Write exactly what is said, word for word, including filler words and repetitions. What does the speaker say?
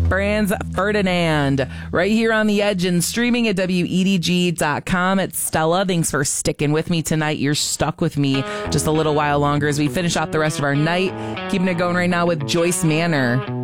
Franz Ferdinand, right here on The Edge and streaming at W E D G dot com. It's Stella. Thanks for sticking with me tonight. You're stuck with me just a little while longer as we finish out the rest of our night. Keeping it going right now with Joyce Manor.